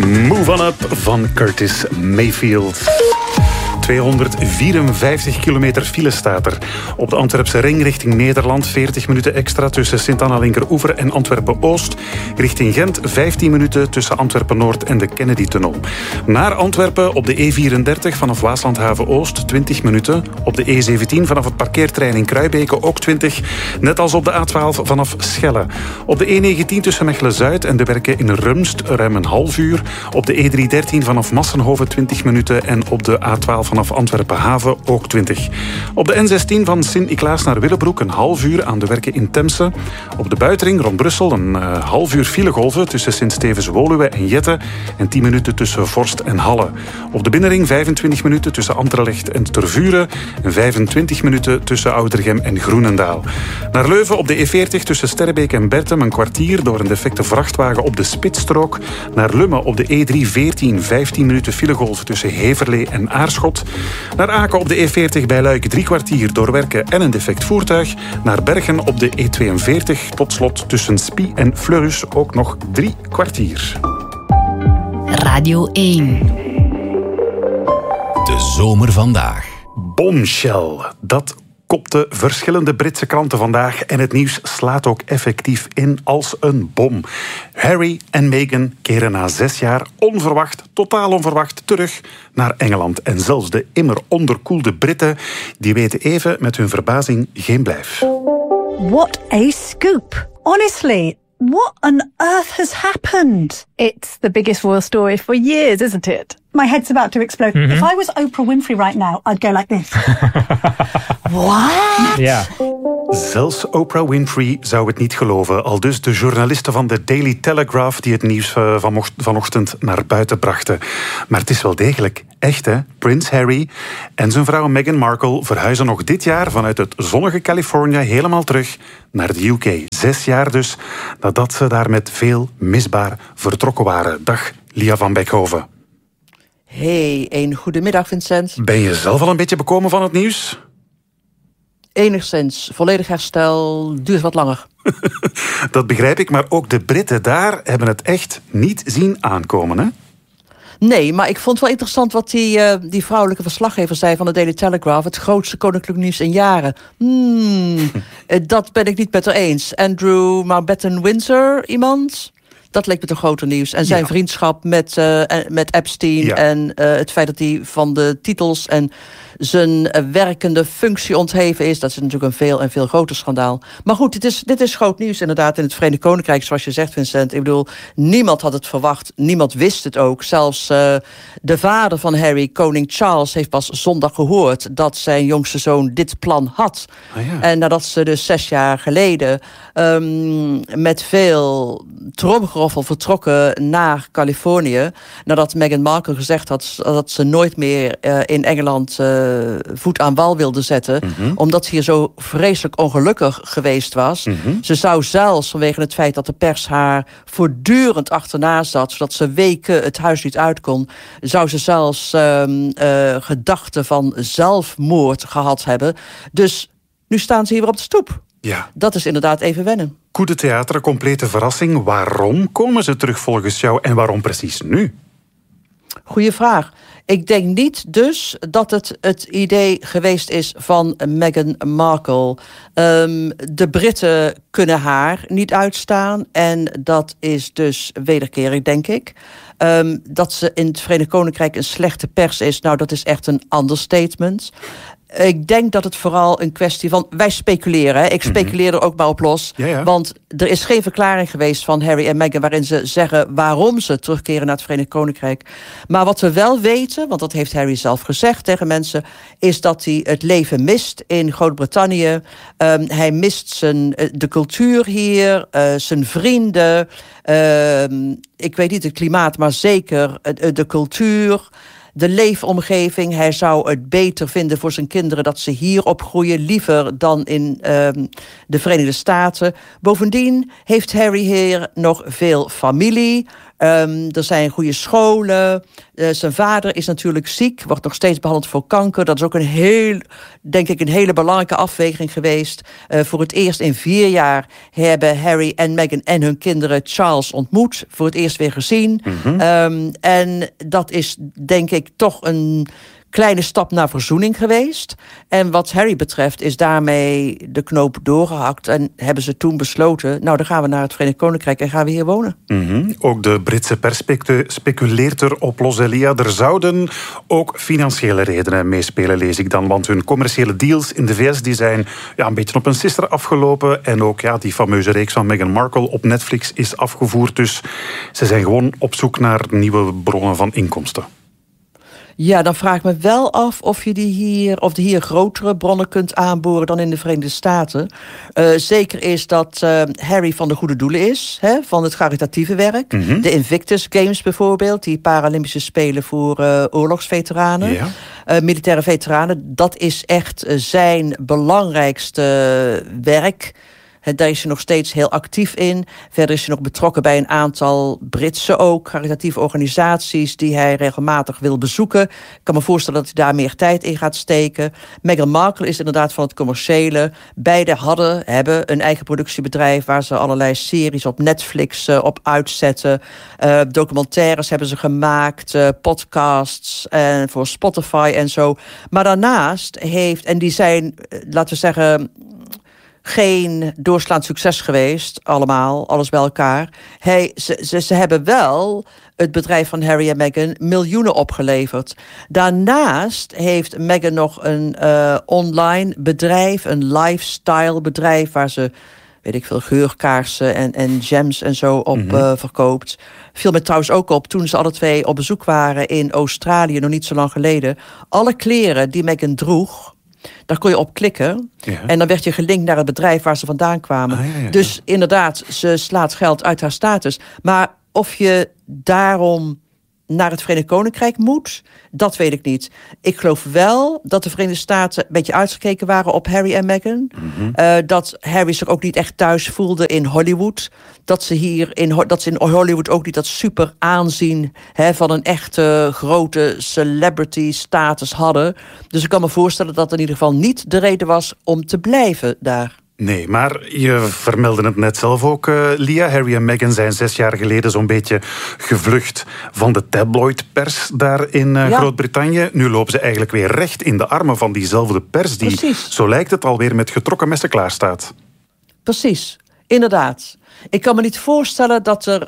Move On Up van Curtis Mayfield. 254 kilometer file staat er. Op de Antwerpse ring richting Nederland 40 minuten extra tussen Sint-Anna-Linkeroever en Antwerpen-Oost. Richting Gent 15 minuten tussen Antwerpen-Noord en de Kennedy-tunnel. Naar Antwerpen op de E34 vanaf Waaslandhaven-Oost 20 minuten. Op de E17 vanaf het parkeerterrein in Kruibeke ook 20. Net als op de A12 vanaf Schelle. Op de E19 tussen Mechelen-Zuid en de werken in Rumst ruim een half uur. Op de E313 vanaf Massenhoven 20 minuten en op de A12 vanaf Antwerpen-Haven ook 20. Op de N16 van Sint-Niklaas naar Willebroek een half uur aan de werken in Temse. Op de buitenring rond Brussel een half uur filegolven tussen Sint-Stevens-Woluwe en Jette en 10 minuten tussen Vorst en Halle. Op de binnenring 25 minuten tussen Anderlecht en Tervuren en 25 minuten tussen Oudergem en Groenendaal. Naar Leuven op de E40 tussen Sterrebeek en Bertem een kwartier door een defecte vrachtwagen op de Spitsstrook. Naar Lummen op de E314 15 minuten filegolven tussen Heverlee en Aarschot. Naar Aken op de E40 bij Luik 3 kwartier door werken en een defect voertuig. Naar Bergen op de E42 tot slot tussen Spie en Fleurus ook nog 3 kwartier. Radio 1. De zomer vandaag. Bombshell, dat kopte verschillende Britse kranten vandaag en het nieuws slaat ook effectief in als een bom. Harry en Meghan keren na 6 jaar onverwacht, totaal onverwacht, terug naar Engeland. En zelfs de immer onderkoelde Britten, die weten even met hun verbazing geen blijf. What a scoop! Honestly, what on earth has happened? It's the biggest royal story for years, isn't it? My head's about to explode. Mm-hmm. If I was Oprah Winfrey right now, I'd go like this. What? Ja. Zelfs Oprah Winfrey zou het niet geloven. Aldus de journalisten van de Daily Telegraph die het nieuws vanochtend naar buiten brachten. Maar het is wel degelijk echt, hè? Prins Harry en zijn vrouw Meghan Markle verhuizen nog dit jaar vanuit het zonnige Californië helemaal terug naar de UK. 6 jaar dus nadat ze daar met veel misbaar vertrokken waren. Dag, Lia van Beckhoven. Hey, een goedemiddag, Vincent. Ben je zelf al een beetje bekomen van het nieuws? Enigszins. Volledig herstel duurt wat langer. Dat begrijp ik, maar ook de Britten daar hebben het echt niet zien aankomen, hè? Nee, maar ik vond het wel interessant wat die vrouwelijke verslaggever zei van de Daily Telegraph. Het grootste koninklijk nieuws in jaren. Dat ben ik niet met haar eens. Andrew Mountbatten-Windsor, iemand? Dat leek me toch groter nieuws. En zijn vriendschap met Epstein. Ja. En het feit dat hij van de titels en zijn werkende functie ontheven is. Dat is natuurlijk een veel groter schandaal. Maar goed, dit is groot nieuws inderdaad in het Verenigd Koninkrijk, zoals je zegt, Vincent. Ik bedoel, niemand had het verwacht. Niemand wist het ook. Zelfs de vader van Harry, koning Charles, heeft pas zondag gehoord dat zijn jongste zoon dit plan had. Ah, ja. En nadat ze dus 6 jaar geleden met veel tromgeroffel vertrokken naar Californië, nadat Meghan Markle gezegd had dat ze nooit meer in Engeland voet aan wal wilde zetten, omdat ze hier zo vreselijk ongelukkig geweest was. Ze zou zelfs, vanwege het feit dat de pers haar voortdurend achterna zat, zodat ze weken het huis niet uit kon, zou ze zelfs gedachten van zelfmoord gehad hebben. Dus nu staan ze hier weer op de stoep. Ja. Dat is inderdaad even wennen. Coup de theater, een complete verrassing. Waarom komen ze terug volgens jou en waarom precies nu? Goeie vraag. Ik denk niet dus dat het idee geweest is van Meghan Markle. De Britten kunnen haar niet uitstaan en dat is dus wederkerig, denk ik. Dat ze in het Verenigd Koninkrijk een slechte pers is, nou, dat is echt een understatement. Ik denk dat het vooral een kwestie van, wij speculeren, hè? Ik speculeer er ook maar op los. Ja. Want er is geen verklaring geweest van Harry en Meghan waarin ze zeggen waarom ze terugkeren naar het Verenigd Koninkrijk. Maar wat we wel weten, want dat heeft Harry zelf gezegd tegen mensen, is dat hij het leven mist in Groot-Brittannië. Hij mist de cultuur hier, zijn vrienden. Ik weet niet het klimaat, maar zeker de cultuur. De leefomgeving. Hij zou het beter vinden voor zijn kinderen dat ze hier opgroeien, liever dan in de Verenigde Staten. Bovendien heeft Harry hier nog veel familie. Er zijn goede scholen. Zijn vader is natuurlijk ziek, wordt nog steeds behandeld voor kanker. Dat is ook een hele belangrijke afweging geweest. Voor het eerst in 4 jaar hebben Harry en Meghan en hun kinderen Charles ontmoet. Voor het eerst weer gezien. En dat is, denk ik, toch een kleine stap naar verzoening geweest. En wat Harry betreft is daarmee de knoop doorgehakt. En hebben ze toen besloten, nou, dan gaan we naar het Verenigd Koninkrijk en gaan we hier wonen. Ook de Britse pers speculeert erop, los, Elia. Er zouden ook financiële redenen meespelen, lees ik dan. Want hun commerciële deals in de VS die zijn een beetje op een sister afgelopen. En ook die fameuze reeks van Meghan Markle op Netflix is afgevoerd. Dus ze zijn gewoon op zoek naar nieuwe bronnen van inkomsten. Ja, dan vraag ik me wel af of je hier grotere bronnen kunt aanboren dan in de Verenigde Staten. Zeker is dat Harry van de goede doelen is, van het caritatieve werk. De Invictus Games bijvoorbeeld, die Paralympische Spelen voor oorlogsveteranen. Ja. Militaire veteranen, dat is echt zijn belangrijkste werk. Daar is hij nog steeds heel actief in. Verder is hij nog betrokken bij een aantal Britse ook caritatieve organisaties die hij regelmatig wil bezoeken. Ik kan me voorstellen dat hij daar meer tijd in gaat steken. Meghan Markle is inderdaad van het commerciële. Beide hebben een eigen productiebedrijf waar ze allerlei series op Netflix op uitzetten. Documentaires hebben ze gemaakt, podcasts en voor Spotify en zo. Maar daarnaast en die zijn, laten we zeggen, geen doorslaand succes geweest, alles bij elkaar. Ze hebben wel het bedrijf van Harry en Meghan miljoenen opgeleverd. Daarnaast heeft Meghan nog een online bedrijf, een lifestyle bedrijf, waar ze, weet ik veel, geurkaarsen en gems en zo op verkoopt. Viel me trouwens ook op toen ze alle twee op bezoek waren in Australië, nog niet zo lang geleden. Alle kleren die Meghan droeg, daar kon je op klikken. Ja. En dan werd je gelinkt naar het bedrijf waar ze vandaan kwamen. Dus inderdaad, ze slaat geld uit haar status. Maar of je daarom naar het Verenigd Koninkrijk moet, dat weet ik niet. Ik geloof wel dat de Verenigde Staten een beetje uitgekeken waren op Harry en Meghan. Dat Harry zich ook niet echt thuis voelde in Hollywood. Dat ze in Hollywood ook niet dat super aanzien van een echte grote celebrity status hadden. Dus ik kan me voorstellen dat in ieder geval niet de reden was om te blijven daar. Nee, maar je vermeldde het net zelf ook, Lia. Harry en Meghan zijn 6 jaar geleden zo'n beetje gevlucht van de tabloidpers daar in Groot-Brittannië. Nu lopen ze eigenlijk weer recht in de armen van diezelfde pers die, precies, zo lijkt het, alweer met getrokken messen klaar staat. Precies, inderdaad. Ik kan me niet voorstellen dat er,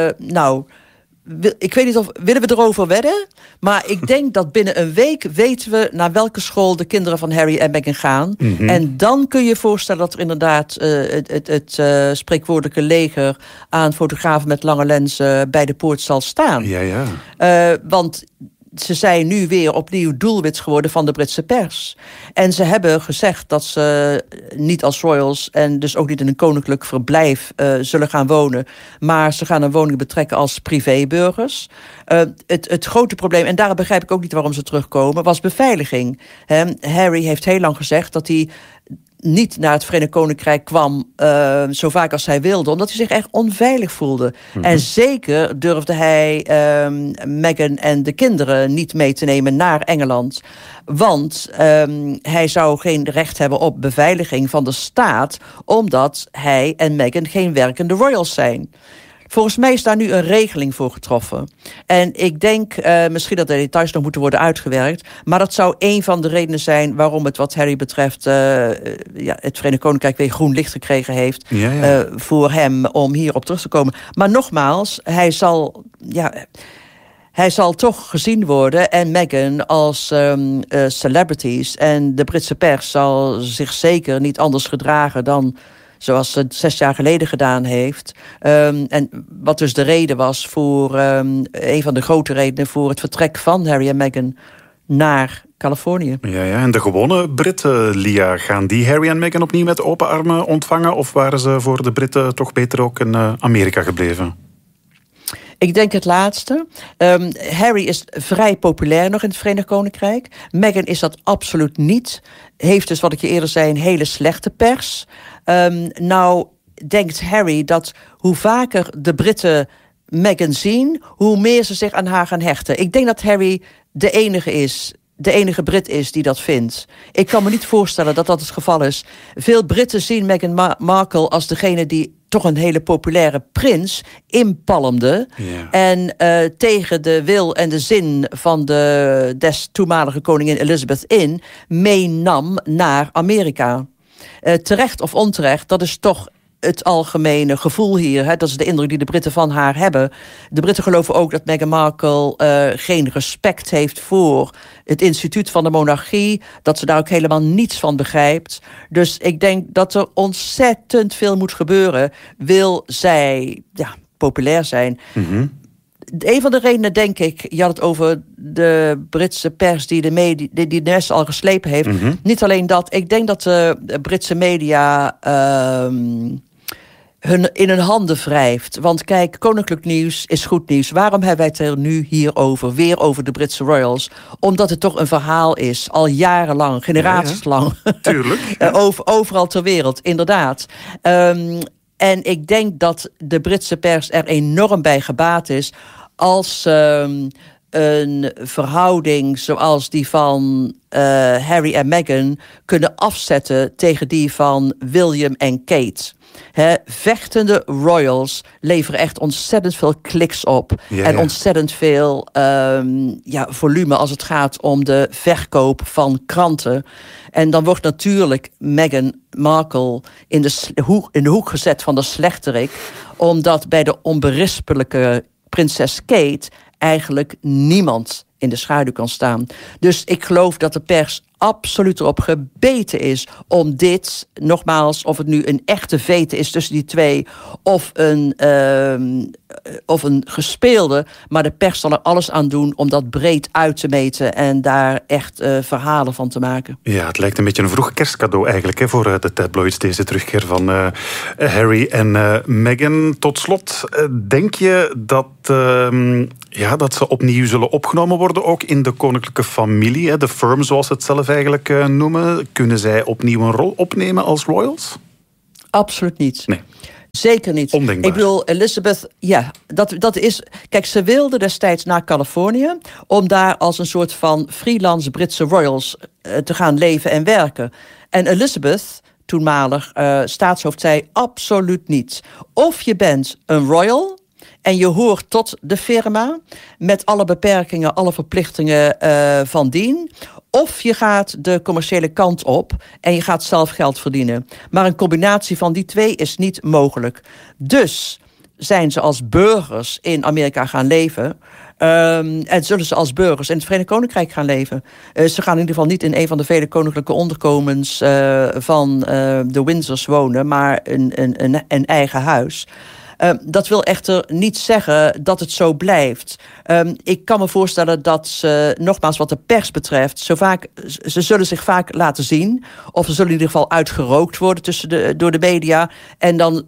ik weet niet of willen we erover wedden, maar ik denk dat binnen een week weten we naar welke school de kinderen van Harry en Meghan gaan. En dan kun je je voorstellen dat er inderdaad het spreekwoordelijke leger aan fotografen met lange lenzen bij de poort zal staan. Want ze zijn nu weer opnieuw doelwit geworden van de Britse pers. En ze hebben gezegd dat ze niet als royals en dus ook niet in een koninklijk verblijf zullen gaan wonen. Maar ze gaan een woning betrekken als privéburgers. Het grote probleem, en daar begrijp ik ook niet waarom ze terugkomen, was beveiliging. Harry heeft heel lang gezegd dat hij niet naar het Verenigd Koninkrijk kwam zo vaak als hij wilde, omdat hij zich echt onveilig voelde. En zeker durfde hij Meghan en de kinderen niet mee te nemen naar Engeland. Want hij zou geen recht hebben op beveiliging van de staat, omdat hij en Meghan geen werkende royals zijn. Volgens mij is daar nu een regeling voor getroffen. En ik denk misschien dat de details nog moeten worden uitgewerkt, maar dat zou een van de redenen zijn waarom het wat Harry betreft het Verenigd Koninkrijk weer groen licht gekregen heeft voor hem om hierop terug te komen. Maar nogmaals, hij zal toch gezien worden en Meghan als celebrities. En de Britse pers zal zich zeker niet anders gedragen dan zoals ze 6 jaar geleden gedaan heeft. En wat dus de reden was voor een van de grote redenen voor het vertrek van Harry en Meghan naar Californië. En de gewone Britten, Lia, gaan die Harry en Meghan opnieuw met open armen ontvangen? Of waren ze voor de Britten toch beter ook in Amerika gebleven? Ik denk het laatste. Harry is vrij populair nog in het Verenigd Koninkrijk. Meghan is dat absoluut niet. Heeft dus, wat ik je eerder zei, een hele slechte pers. Nou denkt Harry dat hoe vaker de Britten Meghan zien, hoe meer ze zich aan haar gaan hechten. Ik denk dat Harry de enige Brit is die dat vindt. Ik kan me niet voorstellen dat dat het geval is. Veel Britten zien Meghan Markle als degene die toch een hele populaire prins inpalmde. Ja. En tegen de wil en de zin van de toenmalige koningin Elizabeth meenam naar Amerika. Terecht of onterecht, dat is toch het algemene gevoel hier. Hè? Dat is de indruk die de Britten van haar hebben. De Britten geloven ook dat Meghan Markle geen respect heeft voor het instituut van de monarchie. Dat ze daar ook helemaal niets van begrijpt. Dus ik denk dat er ontzettend veel moet gebeuren. Wil zij populair zijn? Mm-hmm. Een van de redenen, denk ik, je had het over de Britse pers die de NS al geslepen heeft. Mm-hmm. Niet alleen dat, ik denk dat de Britse media in hun handen wrijft. Want kijk, koninklijk nieuws is goed nieuws. Waarom hebben wij het er nu hierover? Weer over de Britse royals. Omdat het toch een verhaal is, al jarenlang, generaties lang. Tuurlijk. Overal ter wereld, inderdaad. En ik denk dat de Britse pers er enorm bij gebaat is als een verhouding zoals die van Harry en Meghan kunnen afzetten tegen die van William en Kate. Vechtende royals leveren echt ontzettend veel kliks op. Ja, en ontzettend veel volume als het gaat om de verkoop van kranten. En dan wordt natuurlijk Meghan Markle in de hoek gezet van de slechterik, omdat bij de onberispelijke prinses Kate eigenlijk niemand in de schaduw kan staan. Dus ik geloof dat de pers absoluut erop gebeten is om dit, nogmaals, of het nu een echte vete is tussen die twee, of een gespeelde, maar de pers zal er alles aan doen om dat breed uit te meten en daar echt verhalen van te maken. Ja, het lijkt een beetje een vroeg kerstcadeau eigenlijk voor de tabloids, deze terugkeer van Harry en Meghan. Tot slot, denk je dat ze opnieuw zullen opgenomen worden, ook in de koninklijke familie, de firm zoals ze het zelf eigenlijk noemen? Kunnen zij opnieuw een rol opnemen als royals? Absoluut niet. Nee. Zeker niet. Ondenkbaar. Ik bedoel, Elizabeth, dat is. Kijk, ze wilde destijds naar Californië om daar als een soort van freelance Britse royals te gaan leven en werken. En Elizabeth, toenmalig staatshoofd, zei absoluut niet. Of je bent een royal en je hoort tot de firma met alle beperkingen, alle verplichtingen van dien. Of je gaat de commerciële kant op en je gaat zelf geld verdienen. Maar een combinatie van die twee is niet mogelijk. Dus zijn ze als burgers in Amerika gaan leven. En zullen ze als burgers in het Verenigd Koninkrijk gaan leven. Ze gaan in ieder geval niet in een van de vele koninklijke onderkomens van de Windsors wonen, maar een eigen huis. Dat wil echter niet zeggen dat het zo blijft. Ik kan me voorstellen dat ze, nogmaals wat de pers betreft, ze zullen zich vaak laten zien. Of ze zullen in ieder geval uitgerookt worden door de media. En dan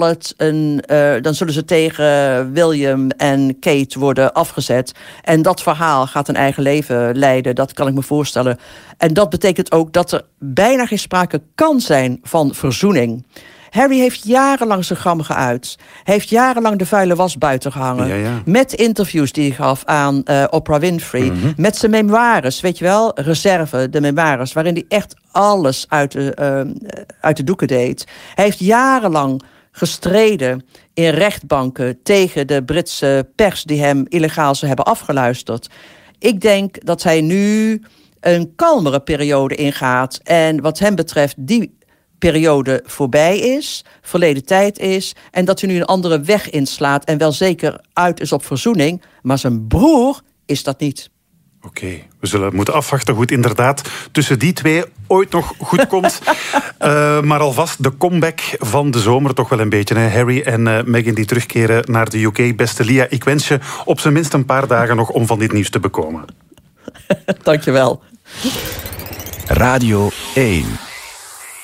zullen ze tegen William en Kate worden afgezet. En dat verhaal gaat een eigen leven leiden. Dat kan ik me voorstellen. En dat betekent ook dat er bijna geen sprake kan zijn van verzoening. Harry heeft jarenlang zijn gram geuit. Heeft jarenlang de vuile was buiten gehangen. Ja. Met interviews die hij gaf aan Oprah Winfrey. Mm-hmm. Met zijn memoires, weet je wel, reserve, de memoires, waarin hij echt alles uit de doeken deed. Hij heeft jarenlang gestreden in rechtbanken tegen de Britse pers die hem illegaal zou hebben afgeluisterd. Ik denk dat hij nu een kalmere periode ingaat. En wat hem betreft die periode voorbij is, verleden tijd is, en dat hij nu een andere weg inslaat en wel zeker uit is op verzoening, maar zijn broer is dat niet. Oké, we zullen moeten afwachten hoe het inderdaad tussen die twee ooit nog goed komt. Maar alvast de comeback van de zomer toch wel een beetje. Hè? Harry en Meghan die terugkeren naar de UK. Beste Lia, ik wens je op zijn minst een paar dagen nog om van dit nieuws te bekomen. Dankjewel. Radio 1.